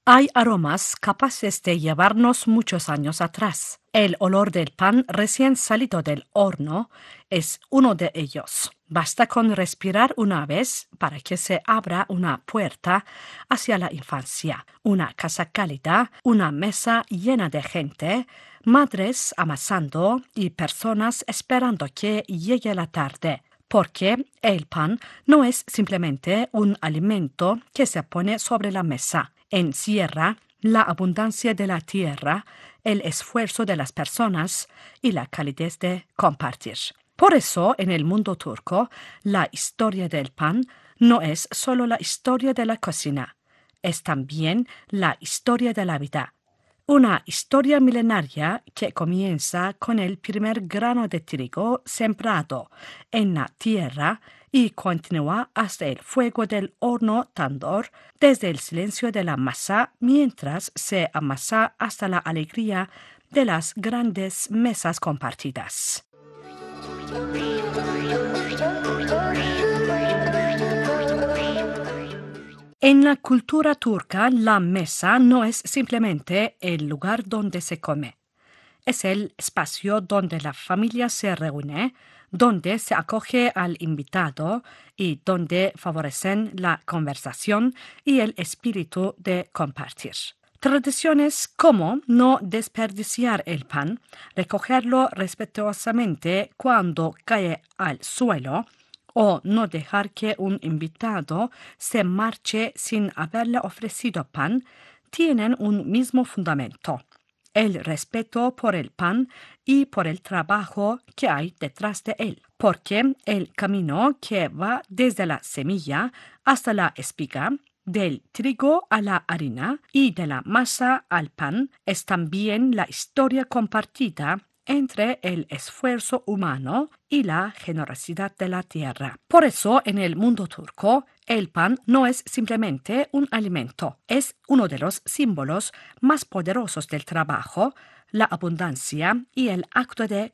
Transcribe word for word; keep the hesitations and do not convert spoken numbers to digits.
Hay aromas capaces de llevarnos muchos años atrás. El olor del pan recién salido del horno es uno de ellos. Basta con respirar una vez para que se abra una puerta hacia la infancia, una casa cálida, una mesa llena de gente, madres amasando y personas esperando que llegue la tarde. Porque el pan no es simplemente un alimento que se pone sobre la mesa. Encierra la abundancia de la tierra, el esfuerzo de las personas y la calidez de compartir. Por eso, en el mundo turco, la historia del pan no es solo la historia de la cocina, es también la historia de la vida. Una historia milenaria que comienza con el primer grano de trigo sembrado en la tierra y continúa hasta el fuego del horno tandoor, desde el silencio de la masa mientras se amasa hasta la alegría de las grandes mesas compartidas. En la cultura turca, la mesa no es simplemente el lugar donde se come. Es el espacio donde la familia se reúne, donde se acoge al invitado y donde favorecen la conversación y el espíritu de compartir. Tradiciones como no desperdiciar el pan, recogerlo respetuosamente cuando cae al suelo, o no dejar que un invitado se marche sin haberle ofrecido pan, tienen un mismo fundamento: el respeto por el pan y por el trabajo que hay detrás de él, porque el camino que va desde la semilla hasta la espiga, del trigo a la harina y de la masa al pan, es también la historia compartida entre el esfuerzo humano y la generosidad de la tierra. Por eso, en el mundo turco, el pan no es simplemente un alimento, es uno de los símbolos más poderosos del trabajo, la abundancia y el acto de